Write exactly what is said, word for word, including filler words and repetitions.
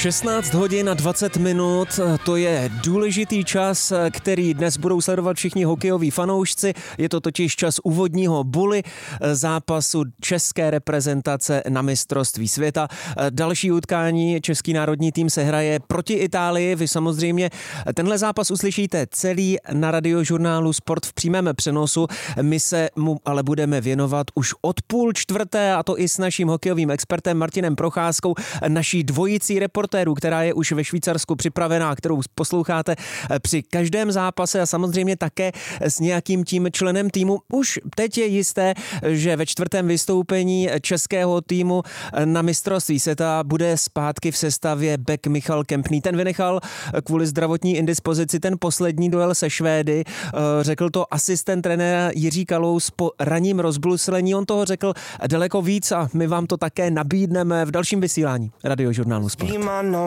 šestnáct hodin a dvacet minut, to je důležitý čas, který dnes budou sledovat všichni hokejoví fanoušci. Je to totiž čas úvodního buly zápasu české reprezentace na mistrovství světa. Další utkání český národní tým se hraje proti Itálii. Vy samozřejmě tenhle zápas uslyšíte celý na Radiožurnálu Sport v přímém přenosu. My se mu ale budeme věnovat už od půl čtvrté, a to i s naším hokejovým expertem Martinem Procházkou, naší dvojicí reportérů, která je už ve Švýcarsku připravená, kterou posloucháte při každém zápase a samozřejmě také s nějakým tím členem týmu. Už teď je jisté, že ve čtvrtém vystoupení českého týmu na mistrovství světa bude zpátky v sestavě bek Michal Kempný. Ten vynechal kvůli zdravotní indispozici ten poslední duel se Švédy. Řekl to asistent trenéra Jiří Kalous po ranním rozbluslení. On toho řekl daleko víc a my vám to také nabídneme v dalším vysílání Radiožurnálu Sport.